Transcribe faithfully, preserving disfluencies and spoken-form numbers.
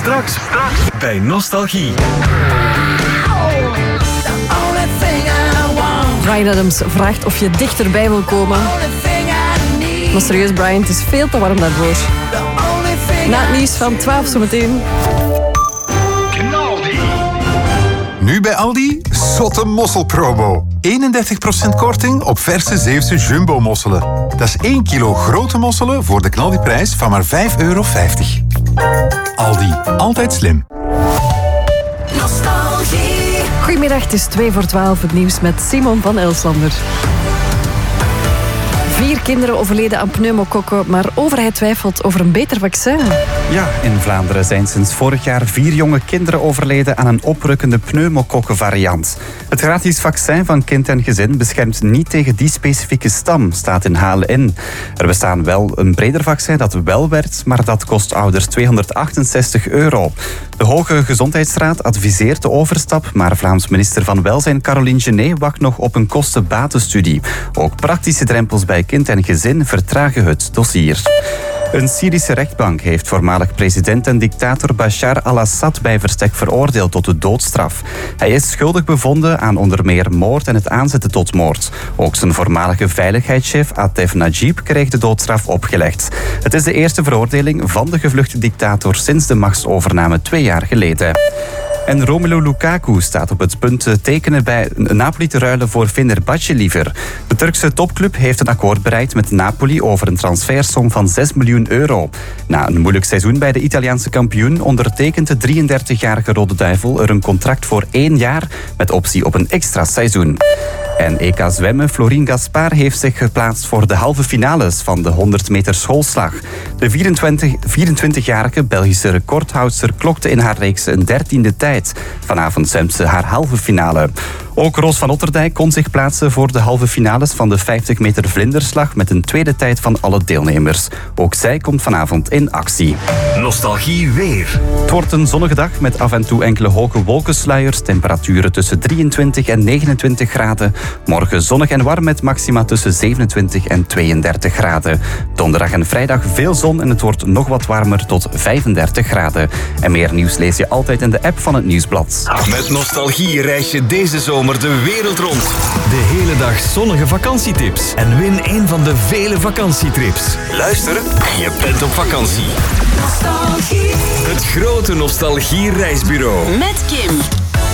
Straks, straks bij Nostalgie. Bryan Adams vraagt of je dichterbij wil komen. Maar serieus, Bryan, het is veel te warm daarvoor. Na het nieuws van twaalf zometeen. Nu bij Aldi, zotte mosselpromo. eenendertig procent korting op verse Zeeuwse jumbo-mosselen. Dat is één kilo grote mosselen voor de knaldiprijs van maar vijf euro vijftig. Aldi, altijd slim. Nostalgie. Goedemiddag, het is twee voor twaalf. Het nieuws met Simon van Elslander. Vier kinderen overleden aan pneumokokken, maar overheid twijfelt over een beter vaccin. Ja, in Vlaanderen zijn sinds vorig jaar vier jonge kinderen overleden aan een oprukkende pneumokokkenvariant. Het gratis vaccin van kind en gezin beschermt niet tegen die specifieke stam, staat in H L N. Er bestaat wel een breder vaccin dat wel werkt, maar dat kost ouders tweehonderdachtenzestig euro. De Hoge Gezondheidsraad adviseert de overstap, maar Vlaams minister van Welzijn Caroline Genet wacht nog op een kosten-batenstudie. Ook praktische drempels bij kind en gezin vertragen het dossier. Een Syrische rechtbank heeft voormalig president en dictator Bashar al-Assad bij verstek veroordeeld tot de doodstraf. Hij is schuldig bevonden aan onder meer moord en het aanzetten tot moord. Ook zijn voormalige veiligheidschef Atef Najib kreeg de doodstraf opgelegd. Het is de eerste veroordeling van de gevluchte dictator sinds de machtsovername twee jaar geleden. En Romelu Lukaku staat op het punt te tekenen bij Napoli te ruilen voor Fenerbahce liever. De Turkse topclub heeft een akkoord bereikt met Napoli over een transfersom van zes miljoen euro. Na een moeilijk seizoen bij de Italiaanse kampioen ondertekent de drieëndertigjarige Rode Duivel er een contract voor één jaar met optie op een extra seizoen. En E K zwemmen, Florien Gaspard heeft zich geplaatst voor de halve finales van de honderd meter schoolslag. De vierentwintigjarige Belgische recordhoudster klokte in haar reeks een dertiende tijd. Vanavond zwemt ze haar halve finale. Ook Roos van Otterdijk kon zich plaatsen voor de halve finales van de vijftig meter vlinderslag met een tweede tijd van alle deelnemers. Ook zij komt vanavond in actie. Nostalgie weer. Het wordt een zonnige dag met af en toe enkele hoge wolkensluiers. Temperaturen tussen drieëntwintig en negenentwintig graden. Morgen zonnig en warm met maxima tussen zevenentwintig en tweeëndertig graden. Donderdag en vrijdag veel zon en het wordt nog wat warmer tot vijfendertig graden. En meer nieuws lees je altijd in de app van het Nieuwsblad. Met Nostalgie reis je deze zomer de wereld rond. De hele dag zonnige vakantietips. En win een van de vele vakantietrips. Luister en je bent op vakantie. Nostalgie. Het grote Nostalgie reisbureau. Met Kim.